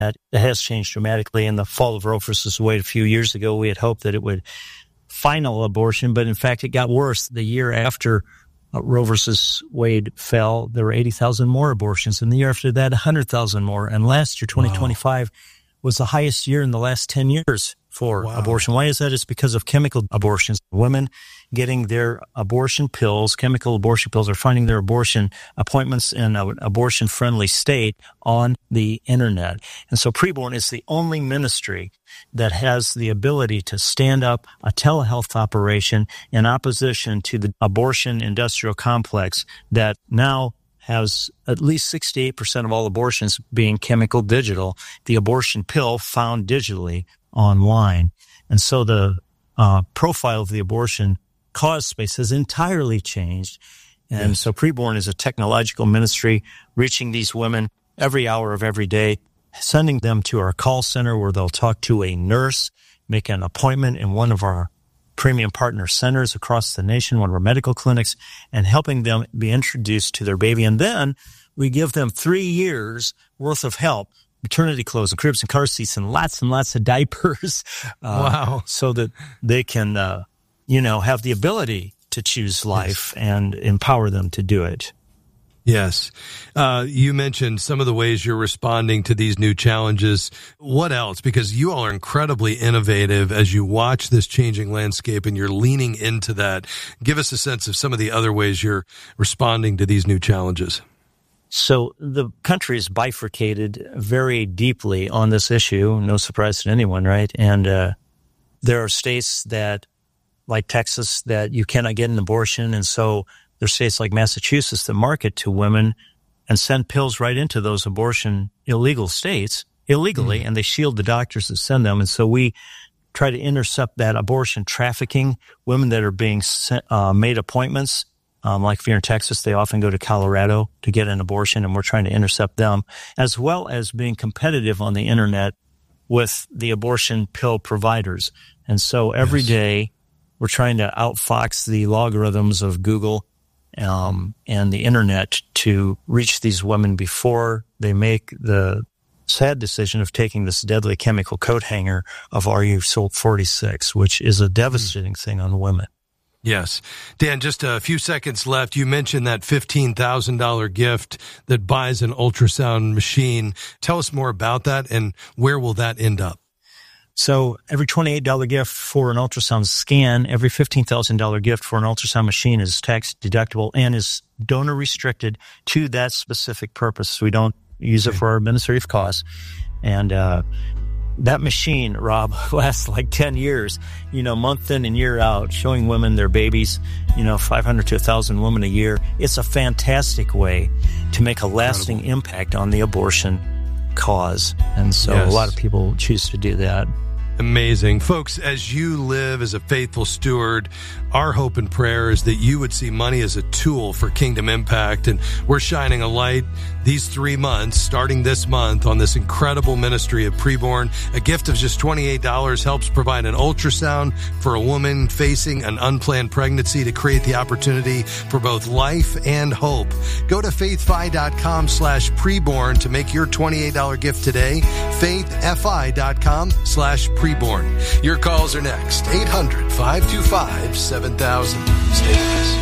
It has changed dramatically. In the fall of Roe versus Wade a few years ago, we had hoped that it would final abortion, but in fact, it got worse. The year after Roe versus Wade fell, there were 80,000 more abortions, and the year after that, 100,000 more. And last year, 2025, was the highest year in the last 10 years for abortion. Why is that? It's because of chemical abortions. Women getting their abortion pills, chemical abortion pills, are finding their abortion appointments in an abortion-friendly state on the internet. And so Preborn is the only ministry that has the ability to stand up a telehealth operation in opposition to the abortion industrial complex that now has at least 68% of all abortions being chemical digital, the abortion pill found digitally online. And so the profile of the abortion cause space has entirely changed. And so Preborn is a technological ministry reaching these women every hour of every day, sending them to our call center where they'll talk to a nurse, make an appointment in one of our premium partner centers across the nation, one of our medical clinics, and helping them be introduced to their baby. And then we give them 3 years worth of help, maternity clothes and cribs and car seats and lots of diapers. So that they can, have the ability to choose life and empower them to do it. Yes. You mentioned some of the ways you're responding to these new challenges. What else? Because you all are incredibly innovative as you watch this changing landscape and you're leaning into that. Give us a sense of some of the other ways you're responding to these new challenges. So the country is bifurcated very deeply on this issue. No surprise to anyone, right? And there are states that, like Texas, that you cannot get an abortion. And so there's states like Massachusetts that market to women and send pills right into those abortion illegal states illegally, and they shield the doctors that send them. And so we try to intercept that abortion trafficking, women that are being made appointments. Like if you're in Texas, they often go to Colorado to get an abortion, and we're trying to intercept them, as well as being competitive on the internet with the abortion pill providers. And so every day we're trying to outfox the logarithms of Google and the internet to reach these women before they make the sad decision of taking this deadly chemical coat hanger of RU-46, which is a devastating thing on women. Yes. Dan, just a few seconds left. You mentioned that $15,000 gift that buys an ultrasound machine. Tell us more about that, and where will that end up? So every $28 gift for an ultrasound scan, every $15,000 gift for an ultrasound machine is tax deductible and is donor restricted to that specific purpose. We don't use it for our administrative costs. And that machine, Rob, lasts like 10 years, month in and year out, showing women their babies, 500 to 1,000 women a year. It's a fantastic way to make a lasting impact on the abortion cause. And so a lot of people choose to do that. Amazing. Folks, as you live as a faithful steward, our hope and prayer is that you would see money as a tool for kingdom impact. And we're shining a light these 3 months, starting this month, on this incredible ministry of Preborn. A gift of just $28 helps provide an ultrasound for a woman facing an unplanned pregnancy to create the opportunity for both life and hope. Go to faithfi.com/preborn to make your $28 gift today. faithfi.com/preborn. Your calls are next. 800-525-7000. Stay with us.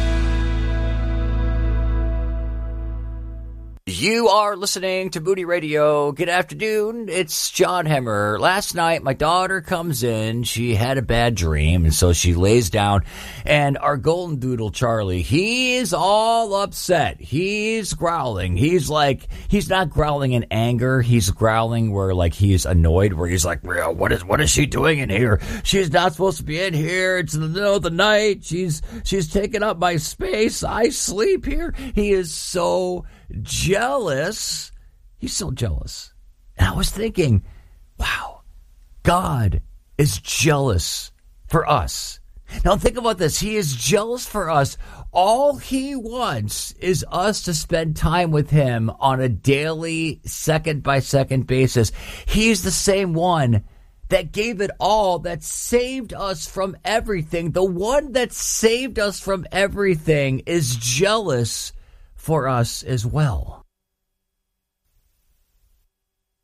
You are listening to Moody Radio. Good afternoon. It's John Hemmer. Last night, my daughter comes in. She had a bad dream, and so she lays down. And our golden doodle, Charlie, he is all upset. He's growling. He's not growling in anger. He's growling where, he's annoyed, where he's like, what is she doing in here? She's not supposed to be in here. It's in the middle of the night. She's taking up my space. I sleep here. He is so jealous. He's so jealous. And I was thinking, wow, God is jealous for us. Now think about this. He is jealous for us. All he wants is us to spend time with him on a daily, second-by-second basis. He's the same one that gave it all, that saved us from everything. The one that saved us from everything is jealous for us as well.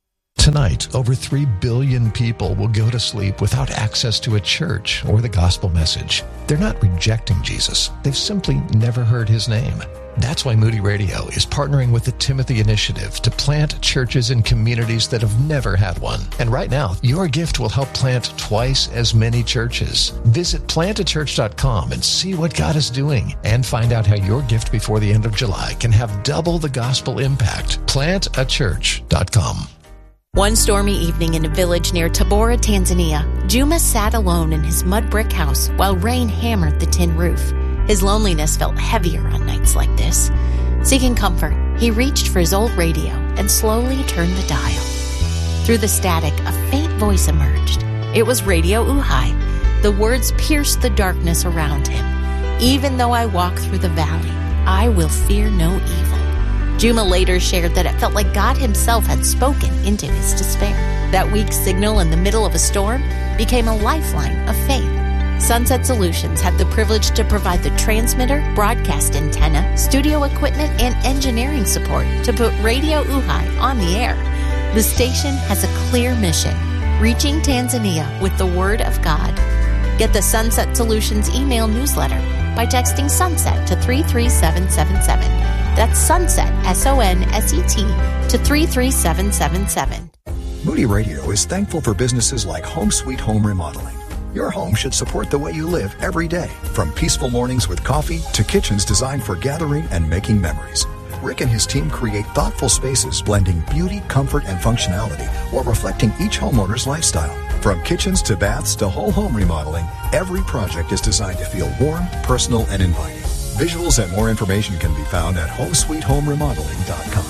Tonight, over 3 billion people will go to sleep without access to a church or the gospel message. They're not rejecting Jesus. They've simply never heard his name. That's why Moody Radio is partnering with the Timothy Initiative to plant churches in communities that have never had one. And right now, your gift will help plant twice as many churches. Visit plantachurch.com and see what God is doing, and find out how your gift before the end of July can have double the gospel impact. Plantachurch.com. One stormy evening in a village near Tabora, Tanzania, Juma sat alone in his mud brick house while rain hammered the tin roof. His loneliness felt heavier on nights like this. Seeking comfort, he reached for his old radio and slowly turned the dial. Through the static, a faint voice emerged. It was Radio Uhai. The words pierced the darkness around him. Even though I walk through the valley, I will fear no evil. Juma later shared that it felt like God himself had spoken into his despair. That weak signal in the middle of a storm became a lifeline of faith. Sunset Solutions had the privilege to provide the transmitter, broadcast antenna, studio equipment, and engineering support to put Radio Uhai on the air. The station has a clear mission, reaching Tanzania with the Word of God. Get the Sunset Solutions email newsletter by texting SUNSET to 33777. That's SUNSET, SONSET, to 33777. Moody Radio is thankful for businesses like Home Sweet Home Remodeling. Your home should support the way you live every day, from peaceful mornings with coffee to kitchens designed for gathering and making memories. Rick and his team create thoughtful spaces blending beauty, comfort, and functionality while reflecting each homeowner's lifestyle. From kitchens to baths to whole home remodeling, every project is designed to feel warm, personal, and inviting. Visuals and more information can be found at homesweethomeremodeling.com.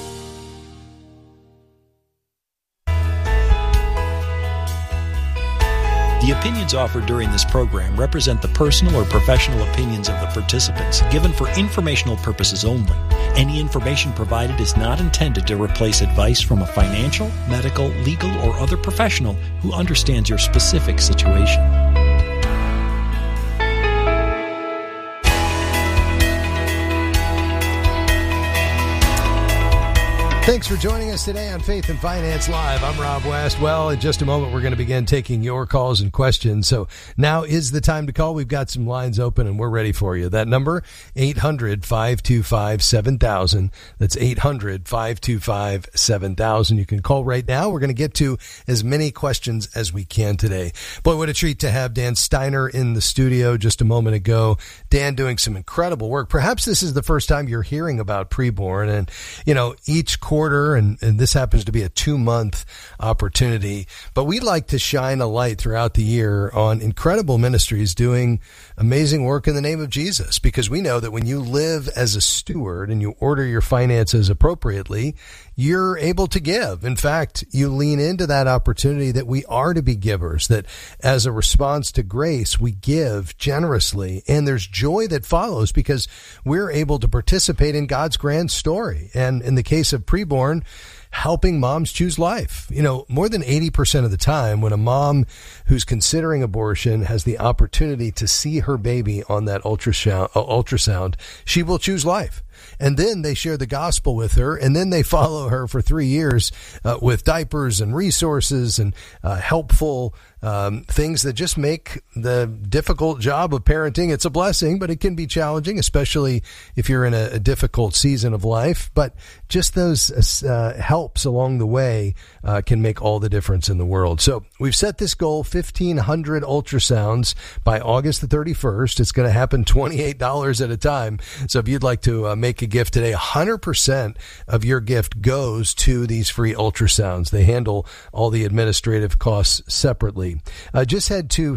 The opinions offered during this program represent the personal or professional opinions of the participants, given for informational purposes only. Any information provided is not intended to replace advice from a financial, medical, legal, or other professional who understands your specific situation. Thanks for joining us today on Faith and Finance Live. I'm Rob West. Well, in just a moment, we're going to begin taking your calls and questions. So now is the time to call. We've got some lines open and we're ready for you. That number, 800-525-7000. That's 800-525-7000. You can call right now. We're going to get to as many questions as we can today. Boy, what a treat to have Dan Steiner in the studio just a moment ago. Dan doing some incredible work. Perhaps this is the first time you're hearing about preborn, and, you know, each quarter, and this happens to be a 2-month opportunity, but we'd like to shine a light throughout the year on incredible ministries doing amazing work in the name of Jesus, because we know that when you live as a steward and you order your finances appropriately, you're able to give. In fact, you lean into that opportunity that we are to be givers, that as a response to grace, we give generously, and there's joy that follows because we're able to participate in God's grand story. And in the case of preborn, helping moms choose life. You know, more than 80% of the time when a mom who's considering abortion has the opportunity to see her baby on that ultrasound, she will choose life. And then they share the gospel with her, and then they follow her for 3 years with diapers and resources and helpful things that just make the difficult job of parenting. It's a blessing, but it can be challenging, especially if you're in a difficult season of life. But just those helps along the way can make all the difference in the world. So we've set this goal, 1,500 ultrasounds by August the 31st. It's going to happen $28 at a time. So if you'd like to make a gift today, 100% of your gift goes to these free ultrasounds. They handle all the administrative costs separately. Just head to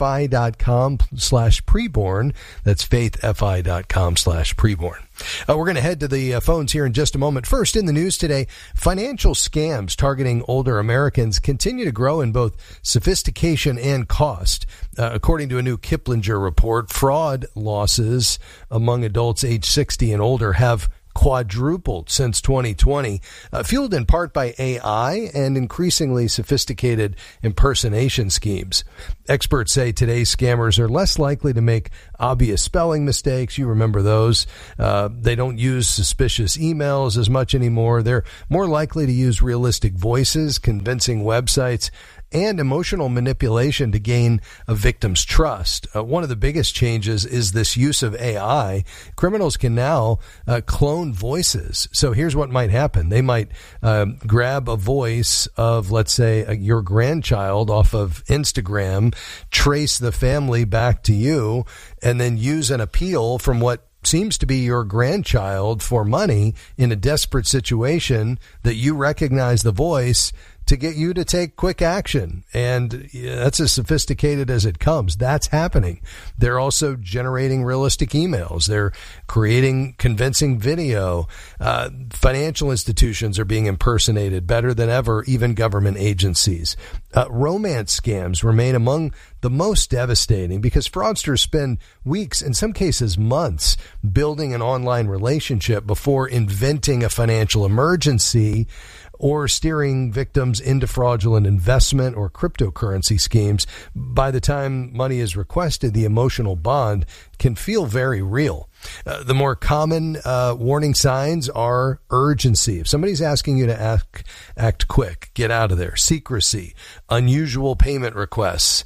faithfi.com/preborn. That's faithfi.com/preborn. We're going to head to the phones here in just a moment. First, in the news today, financial scams targeting older Americans continue to grow in both sophistication and cost. According to a new Kiplinger report, fraud losses among adults age 60 and older have quadrupled since 2020, fueled in part by AI and increasingly sophisticated impersonation schemes. Experts say today's scammers are less likely to make obvious spelling mistakes. You remember those. They don't use suspicious emails as much anymore. They're more likely to use realistic voices, convincing websites, and emotional manipulation to gain a victim's trust. One of the biggest changes is this use of AI. Criminals can now clone voices. So here's what might happen. They might grab a voice of, let's say, your grandchild off of Instagram, trace the family back to you, and then use an appeal from what seems to be your grandchild for money in a desperate situation that you recognize the voice to get you to take quick action. And that's as sophisticated as it comes. That's happening. They're also generating realistic emails. They're creating convincing video. Financial institutions are being impersonated better than ever, even government agencies. Romance scams remain among the most devastating because fraudsters spend weeks, in some cases months, building an online relationship before inventing a financial emergency or steering victims into fraudulent investment or cryptocurrency schemes. By the time money is requested, the emotional bond can feel very real. The more common warning signs are urgency. If somebody's asking you to act quick, get out of there. Secrecy, unusual payment requests.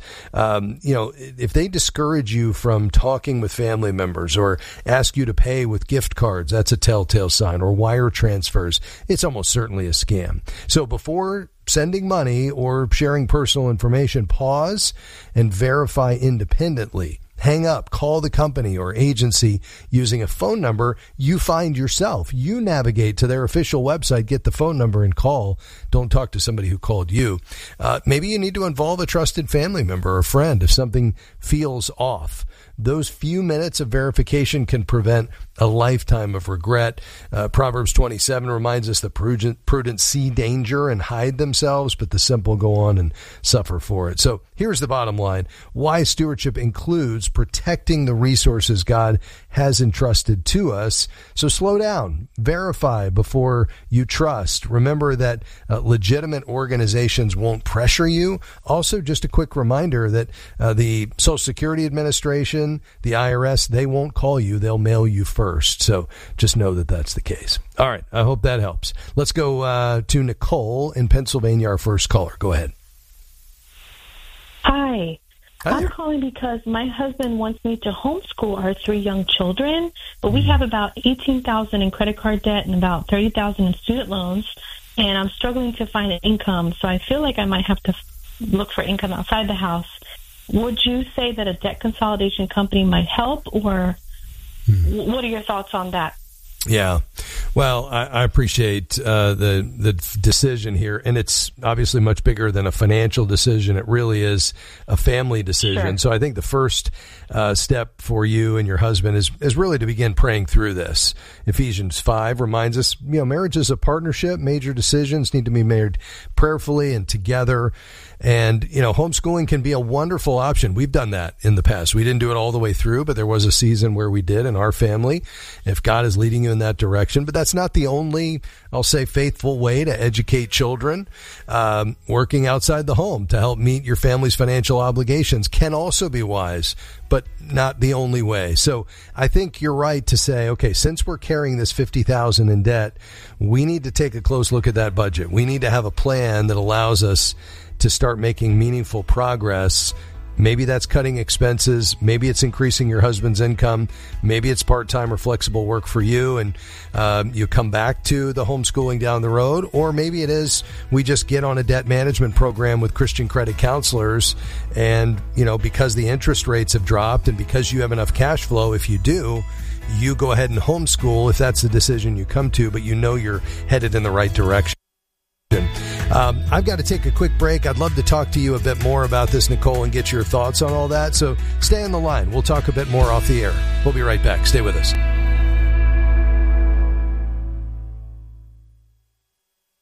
If they discourage you from talking with family members or ask you to pay with gift cards, that's a telltale sign. Or wire transfers, it's almost certainly a scam. So before sending money or sharing personal information, pause and verify independently. Hang up, call the company or agency using a phone number you find yourself. You navigate to their official website, get the phone number and call. Don't talk to somebody who called you. Maybe you need to involve a trusted family member or friend if something feels off. Those few minutes of verification can prevent a lifetime of regret. Proverbs 27 reminds us that prudent see danger and hide themselves, but the simple go on and suffer for it. So here's the bottom line. Wise stewardship includes protecting the resources God has entrusted to us. So slow down, verify before you trust. Remember that legitimate organizations won't pressure you. Also, just a quick reminder that the Social Security Administration, the IRS, they won't call you. They'll mail you first. So just know that that's the case. All right. I hope that helps. Let's go to Nicole in Pennsylvania, our first caller. Go ahead. Hi. I'm calling because my husband wants me to homeschool our 3 young children, but we have about $18,000 in credit card debt and about $30,000 in student loans, and I'm struggling to find an income, so I feel like I might have to look for income outside the house. Would you say that a debt consolidation company might help, or what are your thoughts on that? Yeah. Well, I appreciate the decision here, and it's obviously much bigger than a financial decision. It really is a family decision. Sure. So I think the first step for you and your husband is really to begin praying through this. Ephesians 5 reminds us, marriage is a partnership. Major decisions need to be made prayerfully and together. And, homeschooling can be a wonderful option. We've done that in the past. We didn't do it all the way through, but there was a season where we did in our family, if God is leading you in that direction. But that's not the only, I'll say, faithful way to educate children. Working outside the home to help meet your family's financial obligations can also be wise, but not the only way. So I think you're right to say, okay, since we're carrying this $50,000 in debt, we need to take a close look at that budget. We need to have a plan that allows us to start making meaningful progress. Maybe that's cutting expenses. Maybe it's increasing your husband's income. Maybe it's part-time or flexible work for you, and you come back to the homeschooling down the road. Or maybe it is we just get on a debt management program with Christian credit counselors, and because the interest rates have dropped and because you have enough cash flow, if you do, you go ahead and homeschool if that's the decision you come to, but you're headed in the right direction. I've got to take a quick break. I'd love to talk to you a bit more about this, Nicole, and get your thoughts on all that. So stay on the line. We'll talk a bit more off the air. We'll be right back. Stay with us.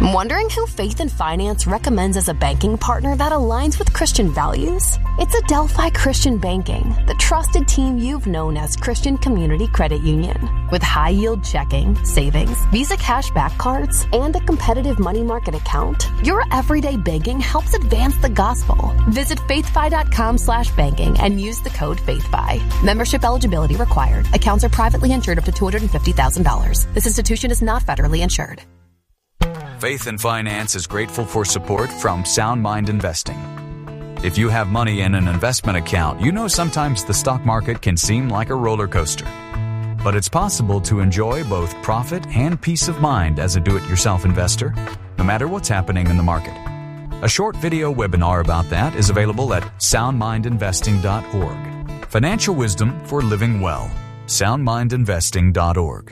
Wondering who Faith and Finance recommends as a banking partner that aligns with Christian values? It's Adelphi Christian Banking, the trusted team you've known as Christian Community Credit Union. With high-yield checking, savings, Visa cashback cards, and a competitive money market account, your everyday banking helps advance the gospel. Visit faithfi.com/banking and use the code FAITHFI. Membership eligibility required. Accounts are privately insured up to $250,000. This institution is not federally insured. Faith and Finance is grateful for support from Sound Mind Investing. If you have money in an investment account, you know sometimes the stock market can seem like a roller coaster. But it's possible to enjoy both profit and peace of mind as a do-it-yourself investor, no matter what's happening in the market. A short video webinar about that is available at soundmindinvesting.org. Financial wisdom for living well. soundmindinvesting.org.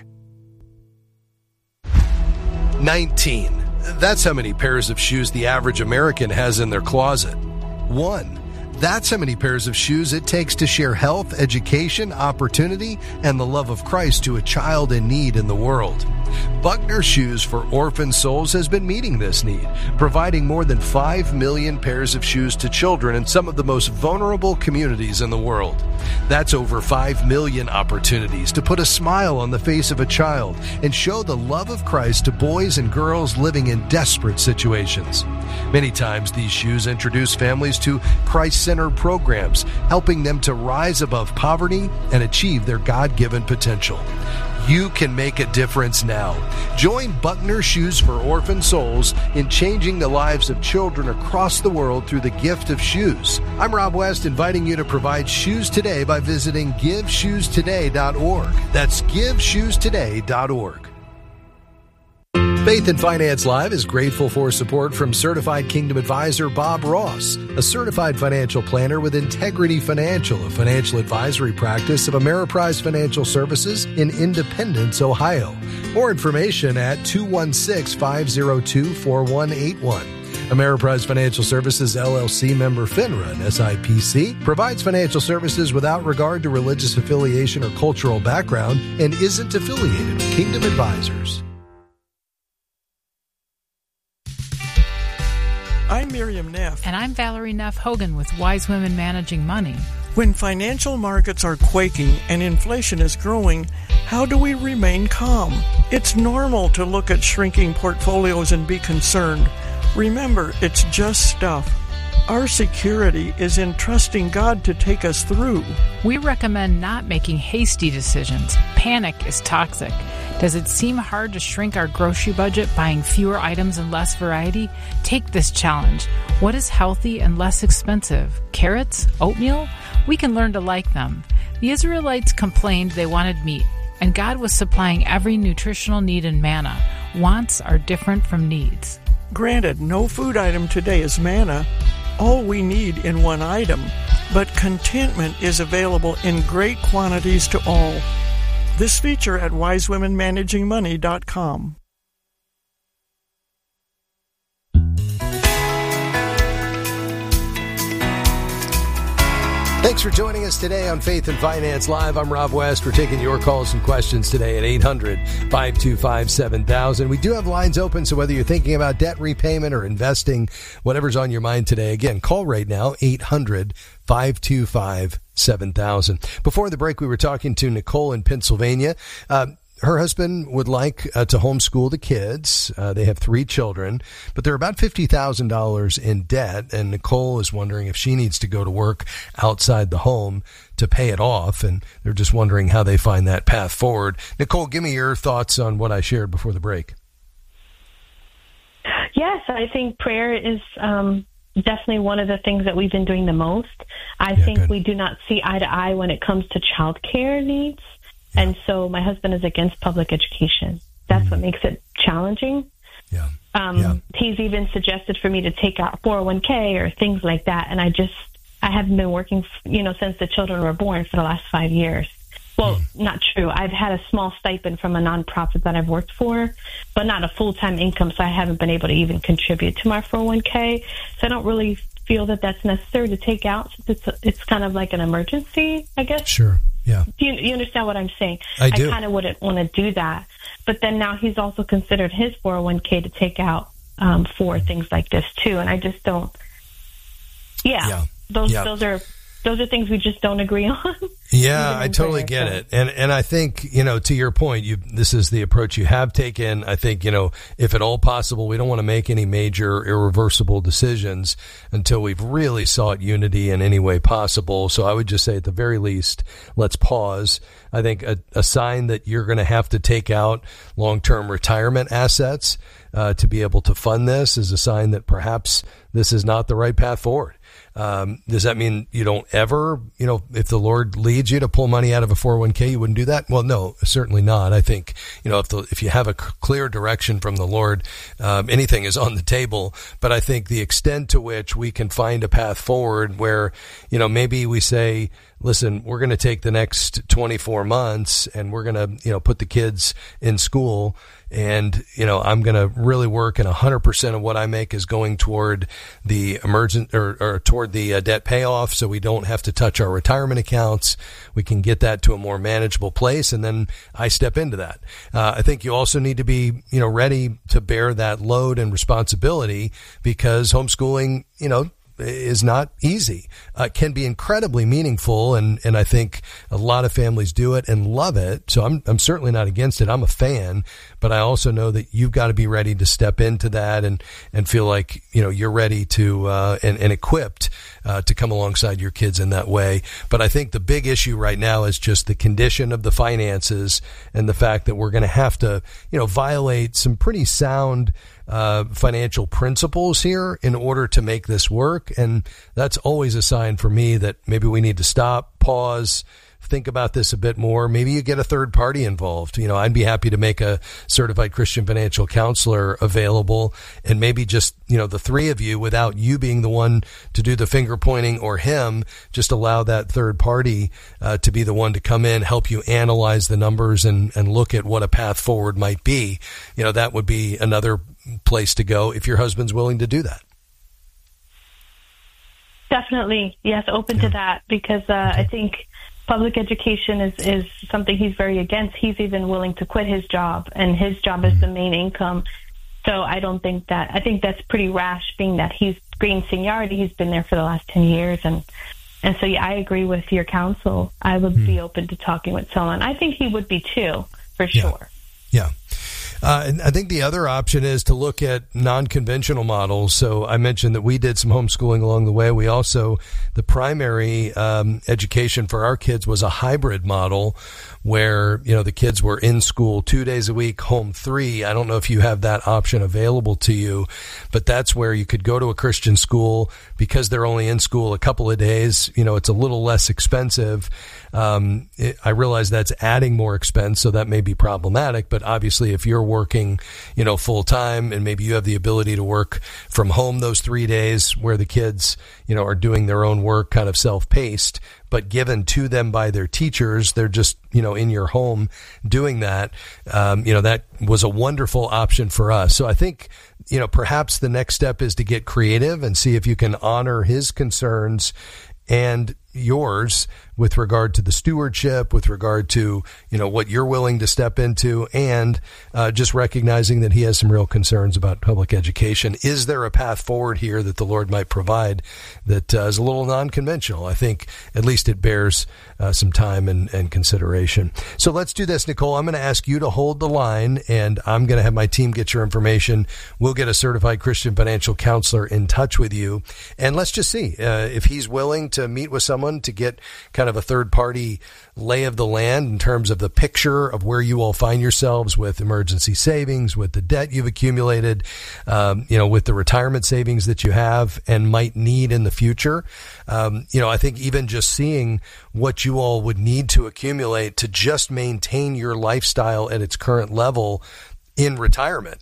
19. That's how many pairs of shoes the average American has in their closet. 1. That's how many pairs of shoes it takes to share health, education, opportunity, and the love of Christ to a child in need in the world. Buckner Shoes for Orphan Souls has been meeting this need, providing more than 5 million pairs of shoes to children in some of the most vulnerable communities in the world. That's over 5 million opportunities to put a smile on the face of a child and show the love of Christ to boys and girls living in desperate situations. Many times these shoes introduce families to Christ-centered programs, helping them to rise above poverty and achieve their God-given potential. You can make a difference now. Join Buckner Shoes for Orphan Souls in changing the lives of children across the world through the gift of shoes. I'm Rob West, inviting you to provide shoes today by visiting GiveShoesToday.org. That's GiveShoesToday.org. Faith and Finance Live is grateful for support from Certified Kingdom Advisor Bob Ross, a certified financial planner with Integrity Financial, a financial advisory practice of Ameriprise Financial Services in Independence, Ohio. More information at 216-502-4181. Ameriprise Financial Services, LLC, member FINRA and SIPC, provides financial services without regard to religious affiliation or cultural background and isn't affiliated with Kingdom Advisors. I'm Miriam Neff. And I'm Valerie Neff Hogan with Wise Women Managing Money. When financial markets are quaking and inflation is growing, how do we remain calm? It's normal to look at shrinking portfolios and be concerned. Remember, it's just stuff. Our security is in trusting God to take us through. We recommend not making hasty decisions. Panic is toxic. Does it seem hard to shrink our grocery budget, buying fewer items and less variety? Take this challenge. What is healthy and less expensive? Carrots? Oatmeal? We can learn to like them. The Israelites complained they wanted meat, and God was supplying every nutritional need in manna. Wants are different from needs. Granted, no food item today is manna, all we need in one item, but contentment is available in great quantities to all. This feature at wisewomenmanagingmoney.com. Thanks for joining us today on Faith and Finance Live. I'm Rob West. We're taking your calls and questions today at 800-525-7000. We do have lines open, so whether you're thinking about debt repayment or investing, whatever's on your mind today, again, call right now, 800-525-7000. Before the break, we were talking to Nicole in Pennsylvania. Her husband would like to homeschool the kids. They have 3 children, but they're about $50,000 in debt, and Nicole is wondering if she needs to go to work outside the home to pay it off, and they're just wondering how they find that path forward. Nicole, give me your thoughts on what I shared before the break. Yes, I think prayer is definitely one of the things that we've been doing the most. I think good. We do not see eye to eye when it comes to child care needs. And so my husband is against public education. That's what makes it challenging. He's even suggested for me to take out 401k or things like that. And I haven't been working, since the children were born for the last 5 years. Well, not true. I've had a small stipend from a nonprofit that I've worked for, but not a full-time income. So I haven't been able to even contribute to my 401k. So I don't really feel that that's necessary to take out. It's kind of like an emergency, I guess. Sure. Yeah. Do you understand what I'm saying? I do. I kind of wouldn't want to do that. But then now he's also considered his 401k to take out for things like this too. And I just don't. Those are things we just don't agree on. Yeah, I totally get it. And I think, to your point, this is the approach you have taken. I think, if at all possible, we don't want to make any major irreversible decisions until we've really sought unity in any way possible. So I would just say at the very least, let's pause. I think a sign that you're going to have to take out long-term retirement assets to be able to fund this is a sign that perhaps this is not the right path forward. Does that mean you don't ever, if the Lord leads you to pull money out of a 401k, you wouldn't do that? Well, no, certainly not. I think, if you have a clear direction from the Lord, anything is on the table. But I think the extent to which we can find a path forward where, maybe we say, listen, we're going to take the next 24 months and we're going to, put the kids in school. And, I'm going to really work, and 100% of what I make is going toward the emergent or toward the debt payoff. So we don't have to touch our retirement accounts. We can get that to a more manageable place. And then I step into that. I think you also need to be, ready to bear that load and responsibility, because homeschooling, is not easy. Can be incredibly meaningful, and I think a lot of families do it and love it. So I'm certainly not against it. I'm a fan, but I also know that you've got to be ready to step into that and feel like you're ready to and equipped to come alongside your kids in that way. But I think the big issue right now is just the condition of the finances and the fact that we're going to have to violate some pretty sound financial principles here in order to make this work. And that's always a sign for me that maybe we need to stop, pause, think about this a bit more. Maybe you get a third party involved. I'd be happy to make a certified Christian financial counselor available, and maybe just, the three of you, without you being the one to do the finger pointing or him, just allow that third party to be the one to come in, help you analyze the numbers and look at what a path forward might be. That would be another place to go if your husband's willing to do that. Definitely. Yes. Open to that, because I think public education is something he's very against. He's even willing to quit his job, and his job is the main income. So I think that's pretty rash, being that he's gained seniority. He's been there for the last 10 years. And so, I agree with your counsel. I would be open to talking with someone. I think he would be too, for sure. Yeah. And I think the other option is to look at non-conventional models. So I mentioned that we did some homeschooling along the way. We also, the primary education for our kids was a hybrid model where, the kids were in school 2 days a week, home 3. I don't know if you have that option available to you, but that's where you could go to a Christian school because they're only in school a couple of days. It's a little less expensive. I realize that's adding more expense, so that may be problematic. But obviously, if you're working, full time, and maybe you have the ability to work from home those 3 days where the kids, are doing their own work kind of self-paced, but given to them by their teachers, they're just, in your home doing that. That was a wonderful option for us. So I think, perhaps the next step is to get creative and see if you can honor his concerns and yours with regard to the stewardship, with regard to, what you're willing to step into, and just recognizing that he has some real concerns about public education. Is there a path forward here that the Lord might provide that is a little non-conventional? I think at least it bears some time and consideration. So let's do this, Nicole. I'm going to ask you to hold the line, and I'm going to have my team get your information. We'll get a certified Christian financial counselor in touch with you, and let's just see if he's willing to meet with someone to get kind of a third-party lay of the land in terms of the picture of where you all find yourselves with emergency savings, with the debt you've accumulated, with the retirement savings that you have and might need in the future. I think even just seeing what you all would need to accumulate to just maintain your lifestyle at its current level in retirement,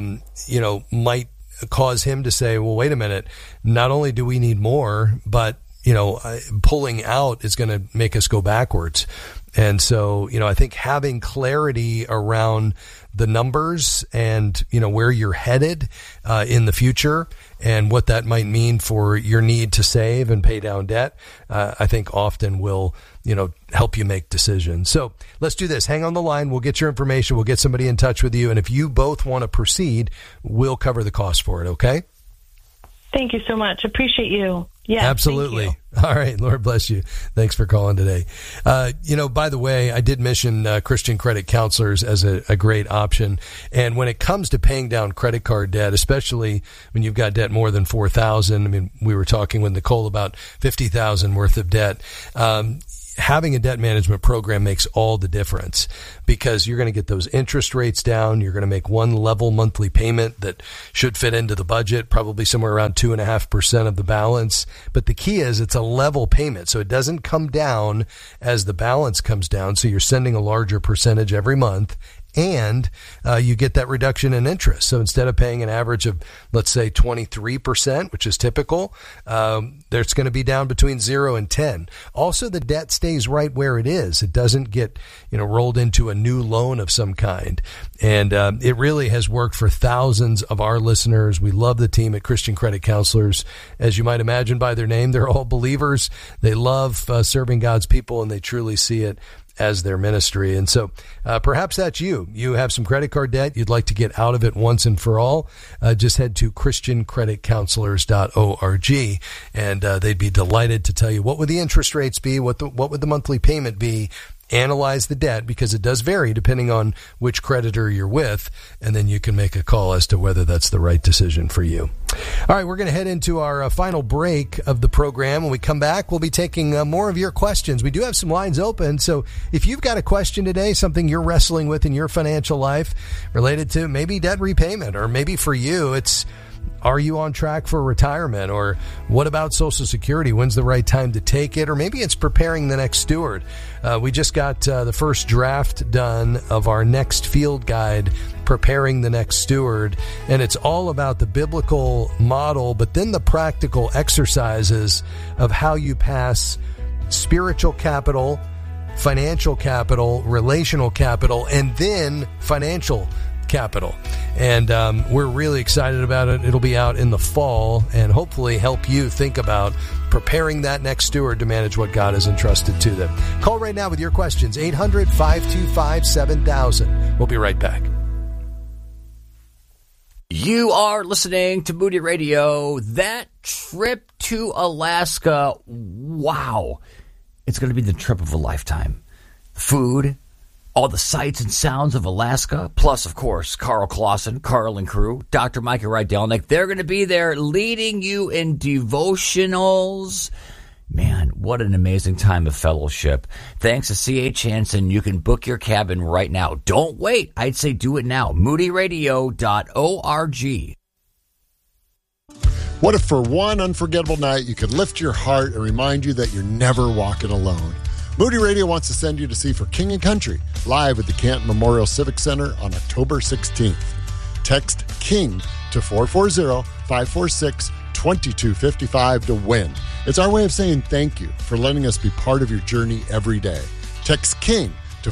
might cause him to say, well, wait a minute, not only do we need more, but pulling out is going to make us go backwards. And so, I think having clarity around the numbers and, where you're headed in the future and what that might mean for your need to save and pay down debt, I think often will, help you make decisions. So let's do this. Hang on the line. We'll get your information. We'll get somebody in touch with you. And if you both want to proceed, we'll cover the cost for it. Okay? Thank you so much. Appreciate you. Yeah, absolutely. All right. Lord bless you. Thanks for calling today. By the way, I did mention Christian credit counselors as a great option. And when it comes to paying down credit card debt, especially when you've got debt more than $4,000, I mean, we were talking with Nicole about $50,000 worth of debt. Having a debt management program makes all the difference because you're going to get those interest rates down. You're going to make one level monthly payment that should fit into the budget, probably somewhere around 2.5% of the balance. But the key is it's a level payment. So it doesn't come down as the balance comes down. So you're sending a larger percentage every month. And you get that reduction in interest. So instead of paying an average of, let's say, 23%, which is typical, there's going to be down between 0 and 10. Also, the debt stays right where it is. It doesn't get, rolled into a new loan of some kind. And it really has worked for thousands of our listeners. We love the team at Christian Credit Counselors. As you might imagine by their name, they're all believers. They love serving God's people, and they truly see it as their ministry. And so perhaps that's you. You have some credit card debt. You'd like to get out of it once and for all. Just head to christiancreditcounselors.org, and they'd be delighted to tell you what would the interest rates be, what would the monthly payment be. Analyze the debt because it does vary depending on which creditor you're with, and then you can make a call as to whether that's the right decision for you. All right, we're going to head into our final break of the program. When we come back, we'll be taking more of your questions. We do have some lines open, so if you've got a question today, something you're wrestling with in your financial life related to maybe debt repayment, or maybe for you it's are you on track for retirement? Or what about Social Security? When's the right time to take it? Or maybe it's preparing the next steward. We just got the first draft done of our next field guide, Preparing the Next Steward. And it's all about the biblical model, but then the practical exercises of how you pass spiritual capital, financial capital, relational capital, and then financial capital. And we're really excited about it. It'll be out in the fall and hopefully help you think about preparing that next steward to manage what God has entrusted to them. Call right now with your questions, 800-525-7000. We'll be right back. You are listening to Moody Radio. That trip to Alaska, wow. It's going to be the trip of a lifetime. Food, all the sights and sounds of Alaska, plus, of course, Carl Clausen, Carl and crew, Dr. Micah Rydelnik. They're going to be there leading you in devotionals. Man, what an amazing time of fellowship. Thanks to C.H. Hansen, you can book your cabin right now. Don't wait. I'd say do it now. moodyradio.org. What if for one unforgettable night you could lift your heart and remind you that you're never walking alone? Moody Radio wants to send you to see For King and Country live at the Canton Memorial Civic Center on October 16th. Text KING to 440-546-2255 to win. It's our way of saying thank you for letting us be part of your journey every day. Text KING to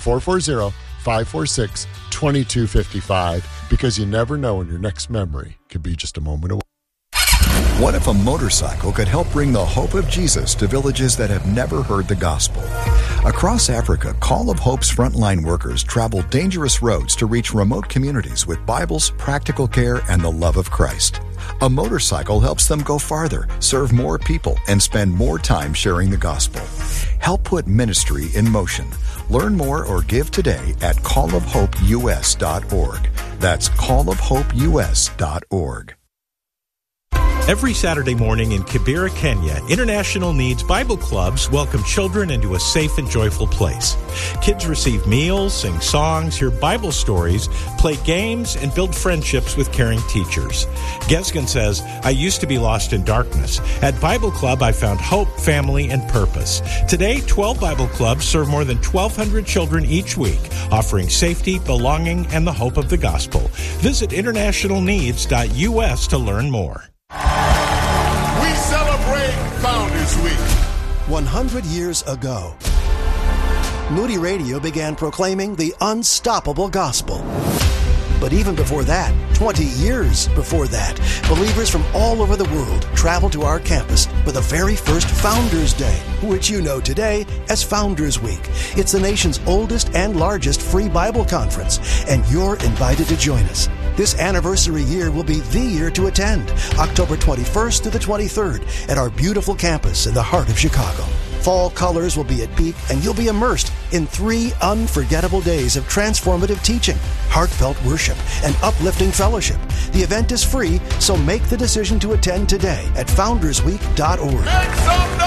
440-546-2255 because you never know when your next memory could be just a moment away. What if a motorcycle could help bring the hope of Jesus to villages that have never heard the gospel? Across Africa, Call of Hope's frontline workers travel dangerous roads to reach remote communities with Bibles, practical care, and the love of Christ. A motorcycle helps them go farther, serve more people, and spend more time sharing the gospel. Help put ministry in motion. Learn more or give today at callofhopeus.org. That's callofhopeus.org. Every Saturday morning in Kibera, Kenya, International Needs Bible Clubs welcome children into a safe and joyful place. Kids receive meals, sing songs, hear Bible stories, play games, and build friendships with caring teachers. Gesgen says, I used to be lost in darkness. At Bible Club, I found hope, family, and purpose. Today, 12 Bible Clubs serve more than 1,200 children each week, offering safety, belonging, and the hope of the gospel. Visit internationalneeds.us to learn more. We celebrate Founders Week. 100 years ago, Moody Radio began proclaiming the unstoppable gospel. But even before that, 20 years before that, believers from all over the world traveled to our campus for the very first Founders Day, which you know today as Founders Week. It's the nation's oldest and largest free Bible conference, and you're invited to join us. This anniversary year will be the year to attend, October 21st to the 23rd at our beautiful campus in the heart of Chicago. Fall colors will be at peak, and you'll be immersed in 3 unforgettable days of transformative teaching, heartfelt worship, and uplifting fellowship. The event is free, so make the decision to attend today at foundersweek.org. Make some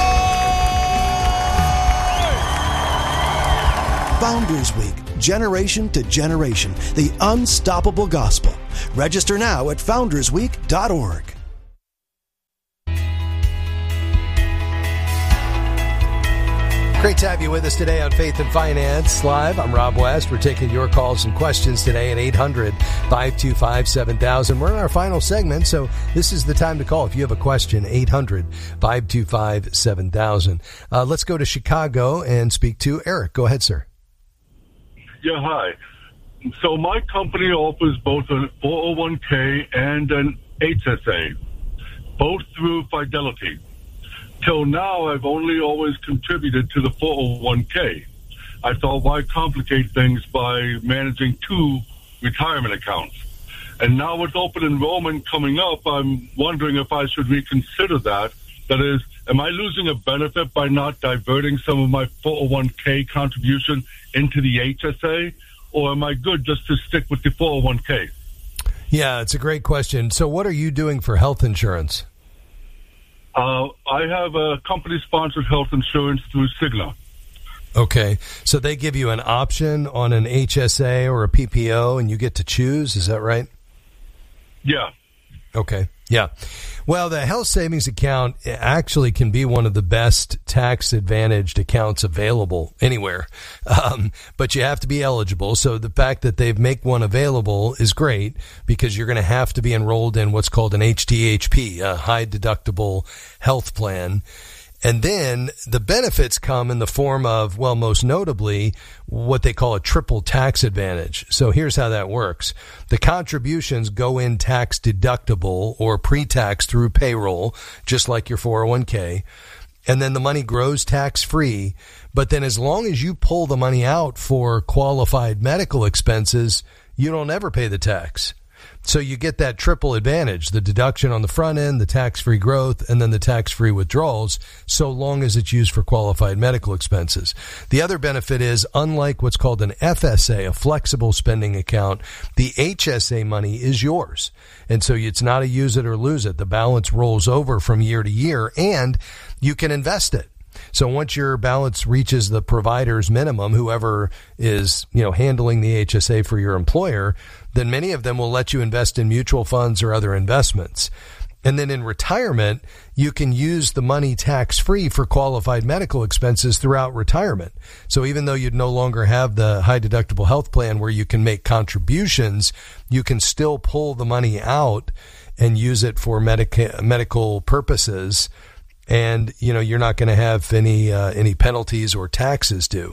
noise! Founders Week, generation to generation, the unstoppable gospel. Register now at foundersweek.org. Great to have you with us today on Faith and Finance Live. I'm Rob West. We're taking your calls and questions today at 800-525-7000. We're in our final segment, so this is the time to call. If you have a question, 800-525-7000. Let's go to Chicago and speak to Eric. Go ahead, sir. Yeah, hi. So my company offers both a 401k and an HSA, both through Fidelity. Till now, I've only always contributed to the 401k. I thought, why complicate things by managing 2 retirement accounts? And now with open enrollment coming up, I'm wondering if I should reconsider that. That is, am I losing a benefit by not diverting some of my 401k contribution into the HSA? Or am I good just to stick with the 401k? Yeah, it's a great question. So what are you doing for health insurance? I have a company-sponsored health insurance through Cigna. Okay. So they give you an option on an HSA or a PPO, and you get to choose. Is that right? Yeah. Okay. Yeah. Well, the health savings account actually can be one of the best tax-advantaged accounts available anywhere, but you have to be eligible. So the fact that they make one available is great because you're going to have to be enrolled in what's called an HDHP, a high-deductible health plan. And then the benefits come in the form of, well, most notably, what they call a triple tax advantage. So here's how that works. The contributions go in tax deductible or pre-tax through payroll, just like your 401k. And then the money grows tax free. But then as long as you pull the money out for qualified medical expenses, you don't ever pay the tax. So you get that triple advantage, the deduction on the front end, the tax-free growth, and then the tax-free withdrawals, so long as it's used for qualified medical expenses. The other benefit is, unlike what's called an FSA, a flexible spending account, the HSA money is yours. And so it's not a use it or lose it. The balance rolls over from year to year, and you can invest it. So once your balance reaches the provider's minimum, whoever is, handling the HSA for your employer, then many of them will let you invest in mutual funds or other investments. And then in retirement, you can use the money tax-free for qualified medical expenses throughout retirement. So even though you'd no longer have the high-deductible health plan where you can make contributions, you can still pull the money out and use it for medical purposes. And, you're not going to have any penalties or taxes due.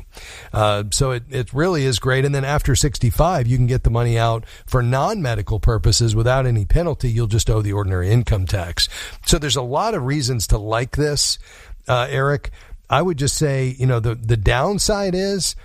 So it really is great. And then after 65, you can get the money out for non-medical purposes without any penalty. You'll just owe the ordinary income tax. So there's a lot of reasons to like this, Eric. I would just say, the downside is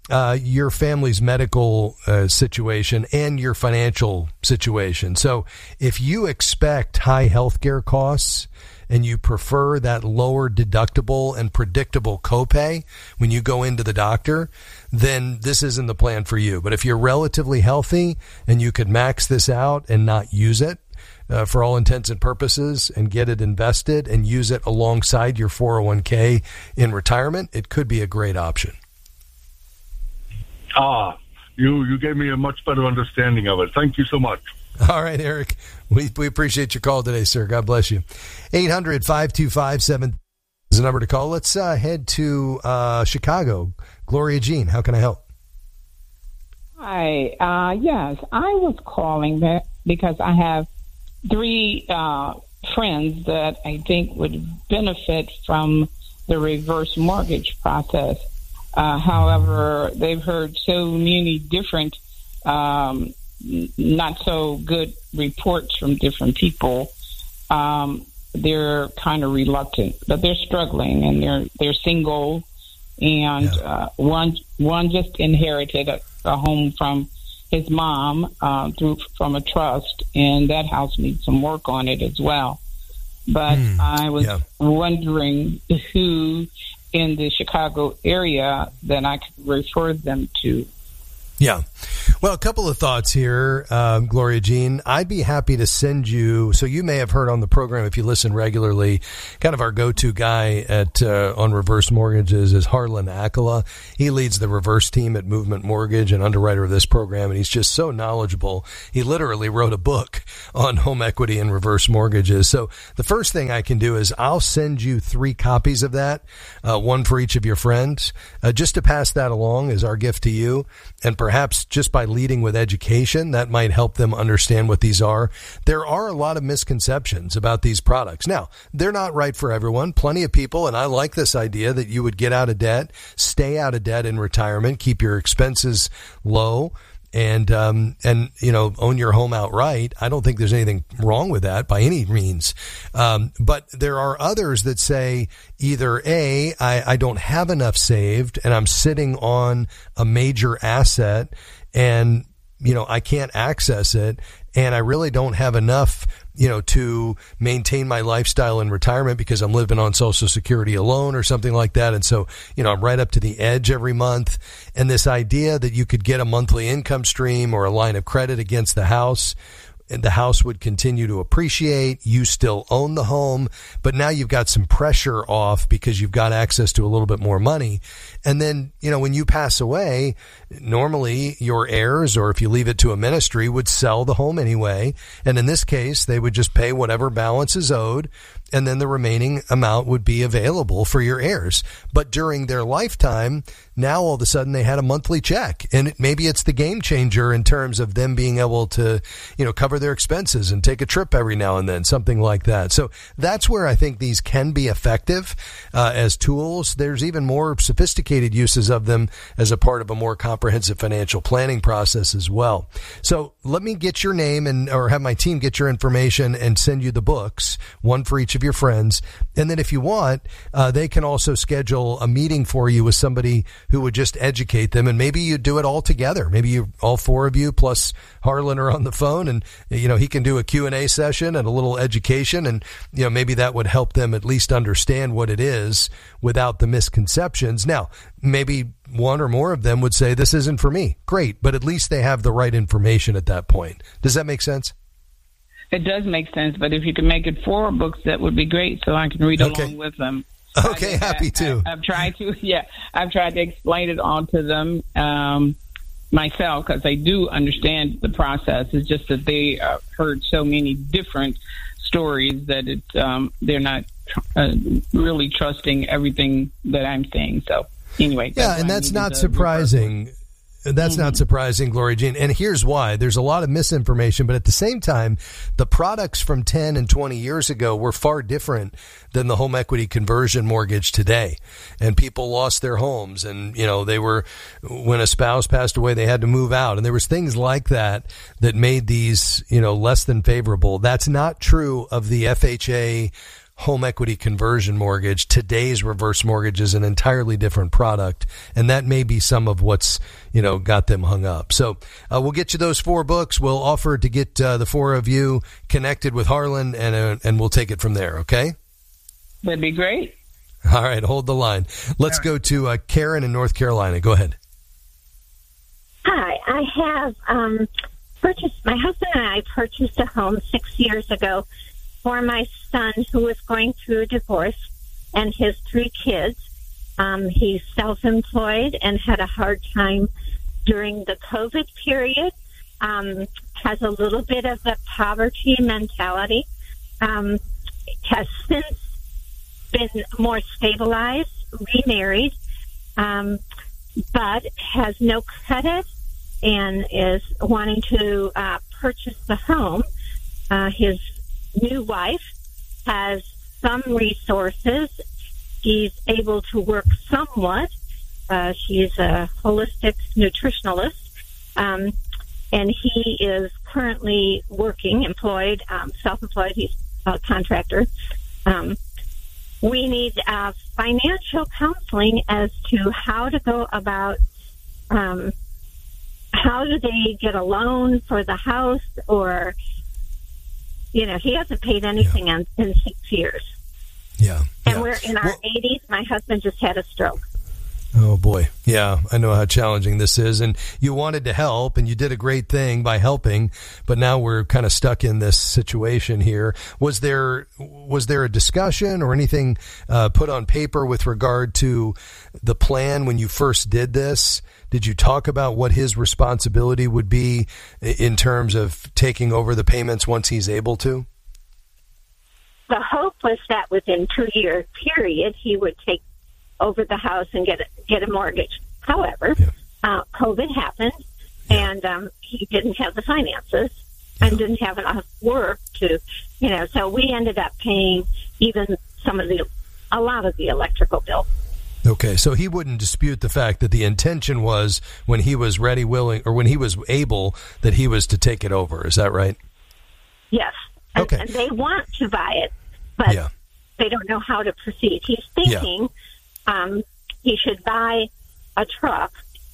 your family's medical situation and your financial situation. So if you expect high healthcare costs, and you prefer that lower deductible and predictable copay when you go into the doctor, then this isn't the plan for you. But if you're relatively healthy and you could max this out and not use it for all intents and purposes and get it invested and use it alongside your 401k in retirement, it could be a great option. You gave me a much better understanding of it. Thank you so much. All right, Eric. We appreciate your call today, sir. God bless you. 800-525-7000 is the number to call. Let's head to Chicago. Gloria Jean, how can I help? Hi. Yes, I was calling because I have 3 friends that I think would benefit from the reverse mortgage process. However, they've heard so many different not so good reports from different people. They're kind of reluctant, but they're struggling, and they're single, and one just inherited a home from his mom from a trust, and that house needs some work on it as well. But I was wondering who in the Chicago area that I could refer them to. Yeah. Well, a couple of thoughts here, Gloria Jean. I'd be happy to send you, so you may have heard on the program if you listen regularly, kind of our go-to guy on reverse mortgages is Harlan Akala. He leads the reverse team at Movement Mortgage and underwriter of this program, and he's just so knowledgeable. He literally wrote a book on home equity and reverse mortgages. So the first thing I can do is I'll send you 3 copies of that, one for each of your friends, just to pass that along as our gift to you. And perhaps just by leading with education, that might help them understand what these are. There are a lot of misconceptions about these products. Now, they're not right for everyone. Plenty of people, and I like this idea that you would get out of debt, stay out of debt in retirement, keep your expenses low, and own your home outright. I don't think there's anything wrong with that by any means. But there are others that say either A, I don't have enough saved and I'm sitting on a major asset and, I can't access it, and I really don't have enough, to maintain my lifestyle in retirement because I'm living on Social Security alone or something like that. And so, I'm right up to the edge every month. And this idea that you could get a monthly income stream or a line of credit against the house, and the house would continue to appreciate. You still own the home, but now you've got some pressure off because you've got access to a little bit more money. And then, when you pass away, normally your heirs, or if you leave it to a ministry, would sell the home anyway. And in this case, they would just pay whatever balance is owed, and then the remaining amount would be available for your heirs. But during their lifetime, now all of a sudden they had a monthly check, and maybe it's the game changer in terms of them being able to, cover their expenses and take a trip every now and then, something like that. So that's where I think these can be effective as tools. There's even more sophisticated uses of them as a part of a more comprehensive financial planning process as well. So let me get your name or have my team get your information and send you the books, one for each of your friends. And then if you want, they can also schedule a meeting for you with somebody who would just educate them, and maybe you do it all together. Maybe all 4 of you plus Harlan are on the phone, and he can do a Q&A session and a little education, and maybe that would help them at least understand what it is without the misconceptions. Now, maybe one or more of them would say, this isn't for me. Great, but at least they have the right information at that point. Does that make sense? It does make sense, but if you can make it 4 books, that would be great, so I can read along with them. Okay, happy to. I've tried to explain it all to them myself, because they do understand the process. It's just that they heard so many different stories that they're not really trusting everything that I'm saying. So anyway. Yeah, and that's not surprising. That's not surprising, Gloria Jean. And here's why. There's a lot of misinformation, but at the same time, the products from 10 and 20 years ago were far different than the home equity conversion mortgage today. And people lost their homes, and, when a spouse passed away, they had to move out. And there was things like that made these, less than favorable. That's not true of the FHA home equity conversion mortgage. Today's reverse mortgage is an entirely different product, and that may be some of what's got them hung up. So we'll get you those 4 books. We'll offer to get the 4 of you connected with Harlan, and we'll take it from there. Okay, that'd be great. All right, hold the line. Let's go to Karen in North Carolina. Go ahead. Hi, I have my husband and I purchased a home 6 years ago for my son, who was going through a divorce, and his 3 kids. He's self-employed and had a hard time during the COVID period, has a little bit of the poverty mentality, has since been more stabilized, remarried, but has no credit and is wanting to purchase the home. His new wife has some resources He's able to work somewhat. She's a holistic nutritionalist, and he is currently working, employed, self-employed. He's a contractor. We need financial counseling as to how to go about how do they get a loan for the house, or, he hasn't paid anything in 6 years. Yeah. And we're in our 80s. My husband just had a stroke. Oh, boy. Yeah, I know how challenging this is. And you wanted to help, and you did a great thing by helping, but now we're kind of stuck in this situation here. Was there a discussion or anything put on paper with regard to the plan when you first did this? Did you talk about what his responsibility would be in terms of taking over the payments once he's able to? The hope was that within 2-year period, he would take over the house and get a mortgage. However, COVID happened, and he didn't have the finances and didn't have enough work to, so we ended up paying even a lot of the electrical bill. Okay, so he wouldn't dispute the fact that the intention was when he was ready, willing, or when he was able, that he was to take it over. Is that right? Yes. Okay. And they want to buy it, but they don't know how to proceed. He's thinking he should buy a truck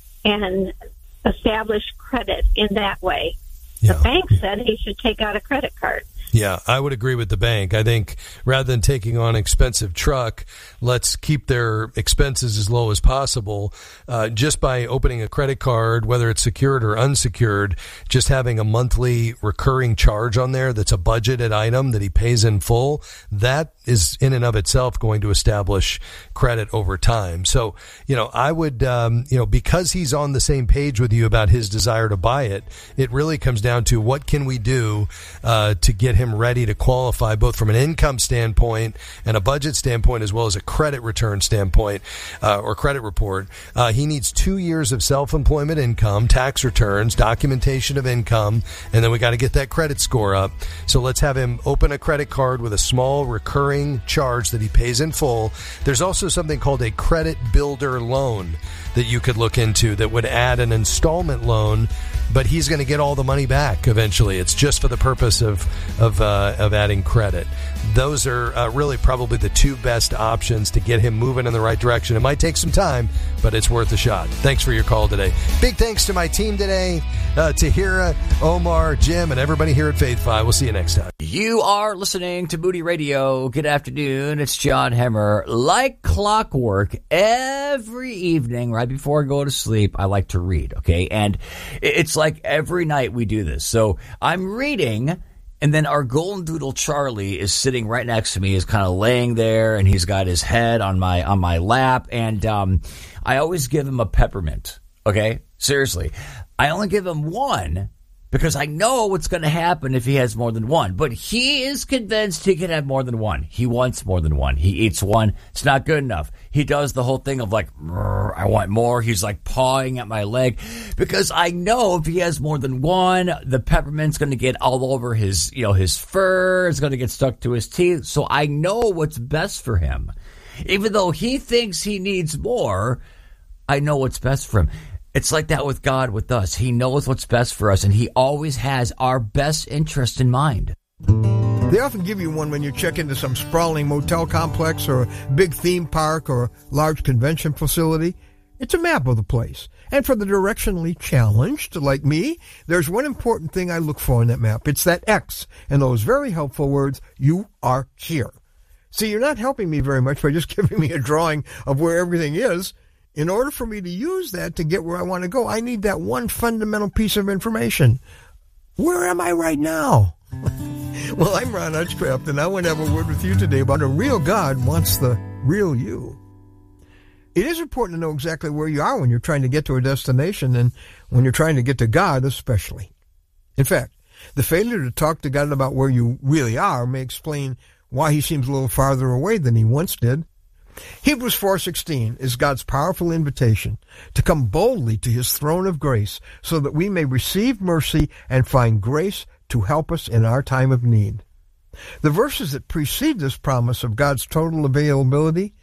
and establish credit in that way. The bank said he should take out a credit card. Yeah, I would agree with the bank. I think rather than taking on an expensive truck, let's keep their expenses as low as possible. Just by opening a credit card, whether it's secured or unsecured, just having a monthly recurring charge on there that's a budgeted item that he pays in full, that is in and of itself going to establish credit over time. So, I would, because he's on the same page with you about his desire to buy it, it really comes down to what can we do to get him ready to qualify, both from an income standpoint and a budget standpoint, as well as a credit return standpoint or credit report. He needs 2 years of self-employment income, tax returns, documentation of income, and then we got to get that credit score up. So let's have him open a credit card with a small recurring charge that he pays in full. There's also something called a credit builder loan that you could look into that would add an installment loan, but he's going to get all the money back eventually. It's just for the purpose of adding credit. Those are really probably the two best options to get him moving in the right direction. It might take some time, but it's worth a shot. Thanks for your call today. Big thanks to my team today, Tahira, Omar, Jim, and everybody here at Faith Fi. We'll see you next time. You are listening to Moody Radio. Good afternoon. It's John Hemmer. Like clockwork, every evening, right before I go to sleep, I like to read, okay? And it's like every night we do this. So I'm reading, and then our golden doodle Charlie is sitting right next to me, is kind of laying there, and he's got his head on my lap, and I always give him a peppermint, okay? Seriously. I only give him one because I know what's going to happen if he has more than one. But he is convinced he can have more than one. He wants more than one. He eats one. It's not good enough. He does the whole thing of like, I want more. He's like pawing at my leg because I know if he has more than one, the peppermint's going to get all over his, his fur. It's going to get stuck to his teeth. So I know what's best for him. Even though he thinks he needs more, I know what's best for him. It's like that with God, with us. He knows what's best for us, and he always has our best interest in mind. They often give you one when you check into some sprawling motel complex or a big theme park or large convention facility. It's a map of the place. And for the directionally challenged, like me, there's one important thing I look for in that map. It's that X and those very helpful words, "You are here." See, you're not helping me very much by just giving me a drawing of where everything is. In order for me to use that to get where I want to go, I need that one fundamental piece of information. Where am I right now? Well, I'm Ron Hutchcraft, and I want to have a word with you today about a real God wants the real you. It is important to know exactly where you are when you're trying to get to a destination, and when you're trying to get to God especially. In fact, the failure to talk to God about where you really are may explain why he seems a little farther away than he once did. Hebrews 4:16 is God's powerful invitation to come boldly to his throne of grace so that we may receive mercy and find grace to help us in our time of need. The verses that precede this promise of God's total availability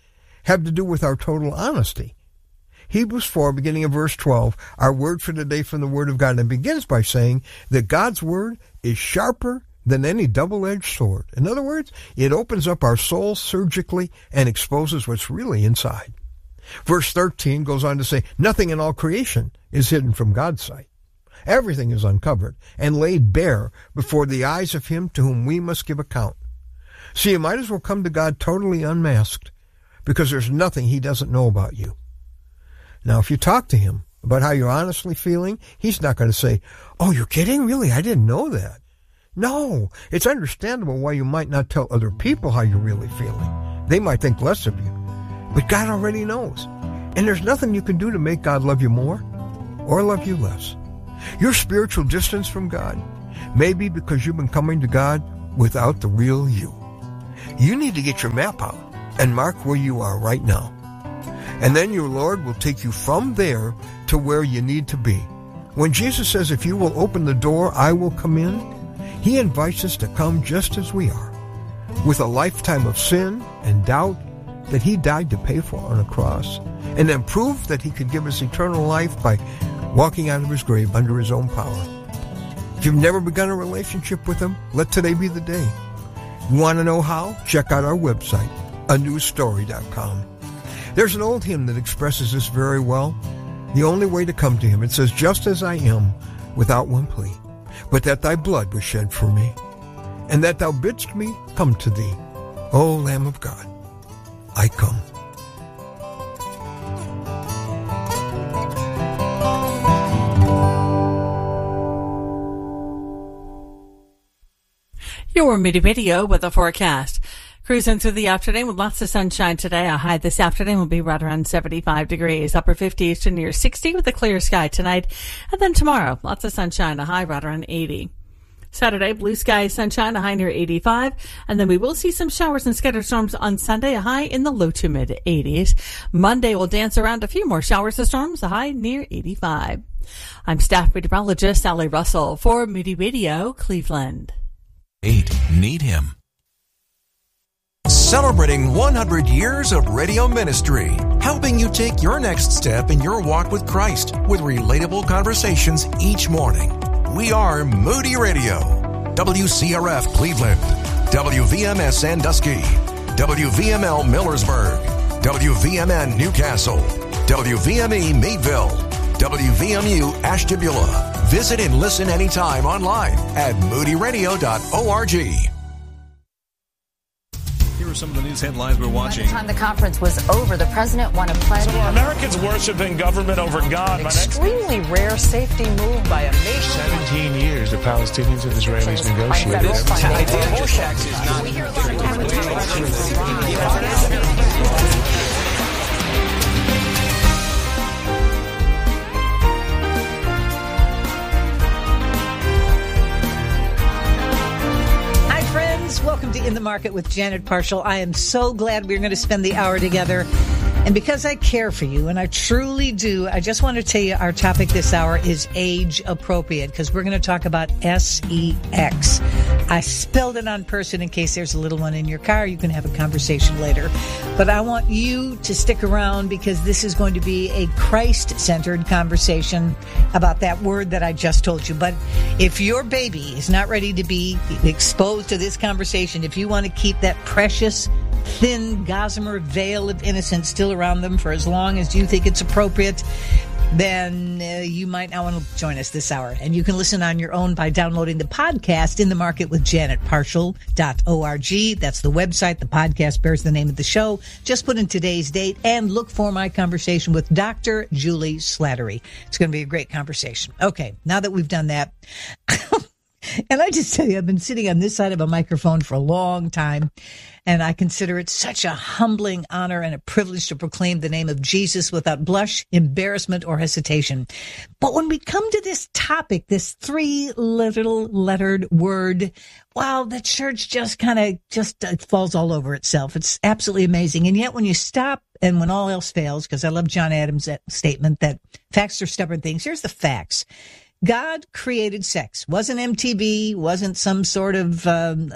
have to do with our total honesty. Hebrews 4, beginning of verse 12, our word for today from the Word of God, and it begins by saying that God's Word is sharper than any double-edged sword. In other words, it opens up our soul surgically and exposes what's really inside. Verse 13 goes on to say, nothing in all creation is hidden from God's sight. Everything is uncovered and laid bare before the eyes of him to whom we must give account. So you might as well come to God totally unmasked, because there's nothing he doesn't know about you. Now, if you talk to him about how you're honestly feeling, he's not going to say, oh, you're kidding? Really? I didn't know that. No, it's understandable why you might not tell other people how you're really feeling. They might think less of you. But God already knows. And there's nothing you can do to make God love you more or love you less. Your spiritual distance from God may be because you've been coming to God without the real you. You need to get your map out and mark where you are right now. And then your Lord will take you from there to where you need to be. When Jesus says, if you will open the door, I will come in, he invites us to come just as we are, with a lifetime of sin and doubt that he died to pay for on a cross, and then prove that he could give us eternal life by walking out of his grave under his own power. If you've never begun a relationship with him, let today be the day. You want to know how? Check out our website, anewstory.com. There's an old hymn that expresses this very well. The only way to come to him, it says, just as I am, without one plea, but that thy blood was shed for me, and that thou bidst me come to thee. O Lamb of God, I come. Your Moody Radio with a forecast. Cruising through the afternoon with lots of sunshine today. A high this afternoon will be right around 75 degrees. Upper 50s to near 60 with a clear sky tonight. And then tomorrow, lots of sunshine, a high right around 80. Saturday, blue sky, sunshine, a high near 85. And then we will see some showers and scattered storms on Sunday, a high in the low to mid 80s. Monday will dance around a few more showers and storms, a high near 85. I'm staff meteorologist Sally Russell for Moody Radio, Cleveland. 8. Need him. Celebrating 100 years of radio ministry, helping you take your next step in your walk with Christ with relatable conversations each morning. We are Moody Radio, WCRF Cleveland, WVMS Sandusky, WVML Millersburg, WVMN Newcastle, WVME Meadville, WVMU Ashtabula. Visit and listen anytime online at moodyradio.org. Here are some of the news headlines we're watching. By the time the conference was over, the president won a pledge. So are Americans worshiping government over God? An extremely rare safety move by a nation. 17 years the Palestinians and Israelis negotiated. Welcome to In the Market with Janet Parshall. I am so glad we're going to spend the hour together. And because I care for you, and I truly do, I just want to tell you our topic this hour is age appropriate, because we're going to talk about SEX. I spelled it on person in case there's a little one in your car. You can have a conversation later. But I want you to stick around, because this is going to be a Christ-centered conversation about that word that I just told you. But if your baby is not ready to be exposed to this conversation, if you want to keep that precious thin gossamer veil of innocence still around them for as long as you think it's appropriate, then you might not want to join us this hour. And you can listen on your own by downloading the podcast In the Market with JanetParshall.org. That's the website. The podcast bears the name of the show. Just put in today's date and look for my conversation with Dr. Julie Slattery. It's going to be a great conversation. Okay, now that we've done that, and I just tell you, I've been sitting on this side of a microphone for a long time, and I consider it such a humbling honor and a privilege to proclaim the name of Jesus without blush, embarrassment, or hesitation. But when we come to this topic, this three-lettered word, wow, the church just kind of falls all over itself. It's absolutely amazing. And yet when you stop and when all else fails, because I love John Adams' statement that facts are stubborn things, here's the facts. God created sex. Wasn't MTV, wasn't some sort of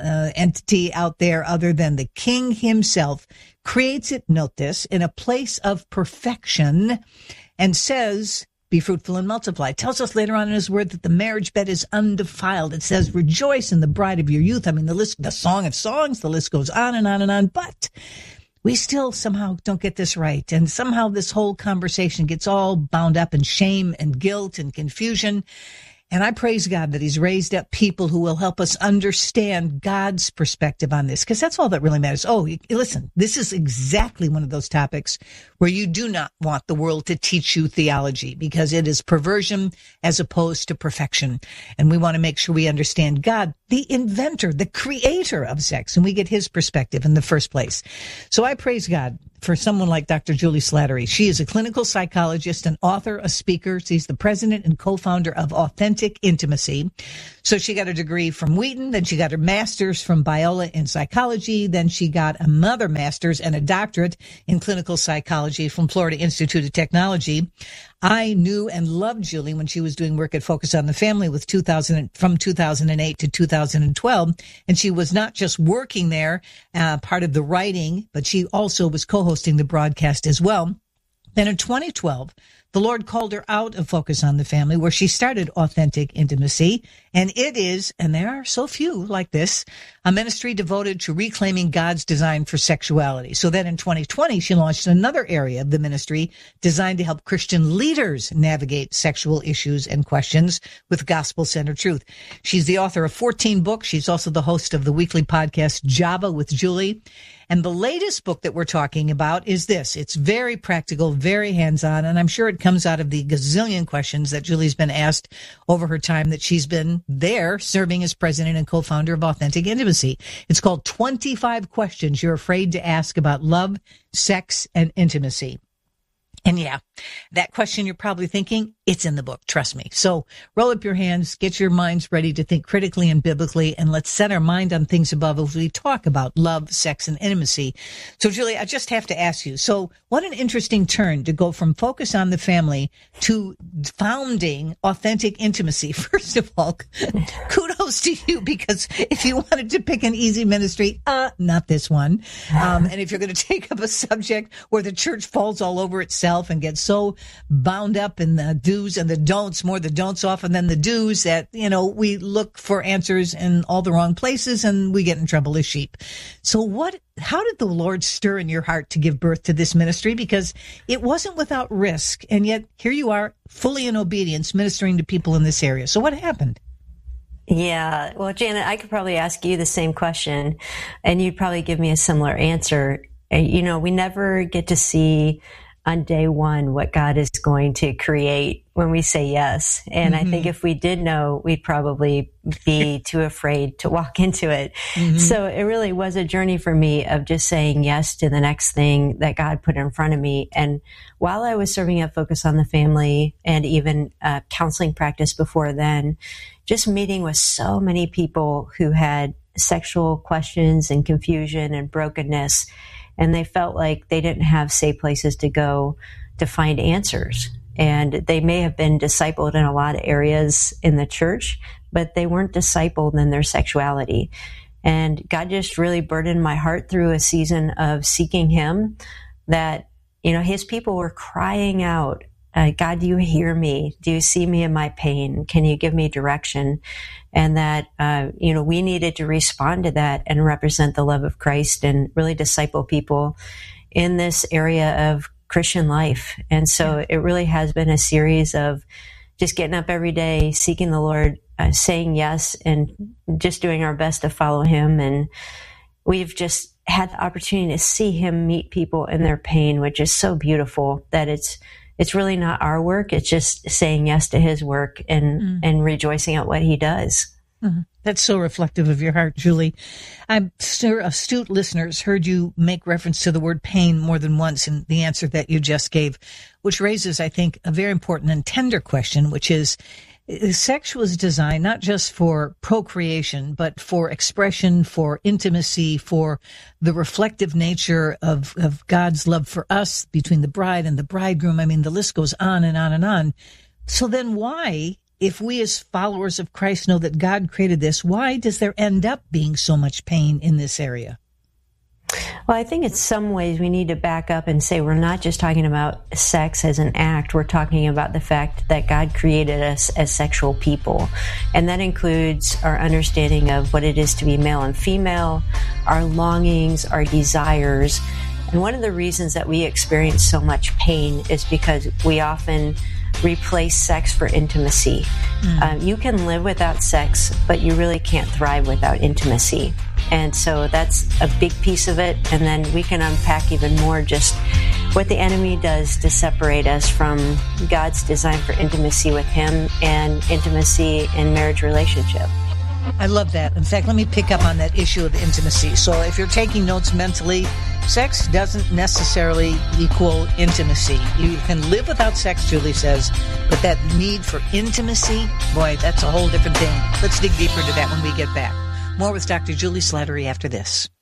entity out there other than the King himself creates it, note this, in a place of perfection and says, be fruitful and multiply. Tells us later on in his word that the marriage bed is undefiled. It says, rejoice in the bride of your youth. I mean, the Song of Songs, the list goes on and on and on, but we still somehow don't get this right. And somehow this whole conversation gets all bound up in shame and guilt and confusion. And I praise God that he's raised up people who will help us understand God's perspective on this, because that's all that really matters. Oh, listen, this is exactly one of those topics where you do not want the world to teach you theology, because it is perversion as opposed to perfection. And we want to make sure we understand God, the inventor, the creator of sex, and we get his perspective in the first place. So I praise God for someone like Dr. Julie Slattery. She is a clinical psychologist, an author, a speaker. She's the president and co-founder of Authentic Intimacy. So she got a degree from Wheaton, then she got her master's from Biola in psychology, then she got another master's and a doctorate in clinical psychology from Florida Institute of Technology. I knew and loved Julie when she was doing work at Focus on the Family from 2008 to 2012. And she was not just working there, part of the writing, but she also was co-hosting the broadcast as well. Then in 2012, the Lord called her out of Focus on the Family, where she started Authentic Intimacy. And it is, and there are so few like this, a ministry devoted to reclaiming God's design for sexuality. So then in 2020, she launched another area of the ministry designed to help Christian leaders navigate sexual issues and questions with gospel-centered truth. She's the author of 14 books. She's also the host of the weekly podcast Java with Julie. And the latest book that we're talking about is this. It's very practical, very hands-on, and I'm sure it comes out of the gazillion questions that Julie's been asked over her time that she's been there serving as president and co-founder of Authentic Intimacy. It's called 25 Questions You're Afraid to Ask About Love, Sex, and Intimacy. And yeah, that question you're probably thinking, it's in the book. Trust me. So roll up your hands, get your minds ready to think critically and biblically, and let's set our mind on things above as we talk about love, sex, and intimacy. So Julie, I just have to ask you, so what an interesting turn to go from Focus on the Family to founding Authentic Intimacy. First of all, kudos to you, because if you wanted to pick an easy ministry, not this one. And if you're going to take up a subject where the church falls all over itself and gets so bound up in the do's and the don'ts, more the don'ts often than the do's, that, you know, we look for answers in all the wrong places and we get in trouble as sheep. So how did the Lord stir in your heart to give birth to this ministry? Because it wasn't without risk, and yet here you are fully in obedience ministering to people in this area. So what happened? Yeah, well, Janet, I could probably ask you the same question and you'd probably give me a similar answer. You know, we never get to see on day one what God is going to create when we say yes. And I think if we did know, we'd probably be too afraid to walk into it. So it really was a journey for me of just saying yes to the next thing that God put in front of me. And while I was serving at Focus on the Family and even counseling practice before then, just meeting with so many people who had sexual questions and confusion and brokenness, and they felt like they didn't have safe places to go to find answers. And they may have been discipled in a lot of areas in the church, but they weren't discipled in their sexuality. And God just really burdened my heart through a season of seeking Him, that, you know, His people were crying out, God, do you hear me? Do you see me in my pain? Can you give me direction? And that, you know, we needed to respond to that and represent the love of Christ and really disciple people in this area of Christian life. And so it really has been a series of just getting up every day, seeking the Lord, saying yes, and just doing our best to follow Him. And we've just had the opportunity to see Him meet people in their pain, which is so beautiful that it's really not our work. It's just saying yes to His work and rejoicing at what He does. That's so reflective of your heart, Julie. I'm sure astute listeners heard you make reference to the word pain more than once in the answer that you just gave, which raises, I think, a very important and tender question, which is, sex was designed not just for procreation, but for expression, for intimacy, for the reflective nature of God's love for us between the bride and the bridegroom. I mean, the list goes on and on and on. So then why if we as followers of Christ know that God created this, why does there end up being so much pain in this area? Well, I think in some ways we need to back up and say we're not just talking about sex as an act. We're talking about the fact that God created us as sexual people. And that includes our understanding of what it is to be male and female, our longings, our desires. And one of the reasons that we experience so much pain is because we often replace sex for intimacy. You can live without sex, but you really can't thrive without intimacy. And so that's a big piece of it. And then we can unpack even more just what the enemy does to separate us from God's design for intimacy with Him and intimacy in marriage relationship. I love that. In fact, let me pick up on that issue of intimacy. So if you're taking notes mentally, sex doesn't necessarily equal intimacy. You can live without sex, Julie says, but that need for intimacy, boy, that's a whole different thing. Let's dig deeper into that when we get back. More with Dr. Julie Slattery after this.